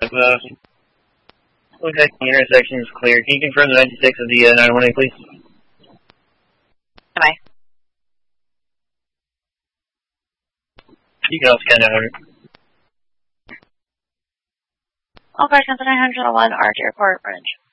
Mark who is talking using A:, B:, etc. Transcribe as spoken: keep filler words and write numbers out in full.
A: of, uh, looks like the intersection is clear. Can you confirm the ninety-six of the uh, nine one eight, please?
B: Am I?
A: You can also count nine hundred.
B: All cars, nine hundred one, Arch Airport Bridge.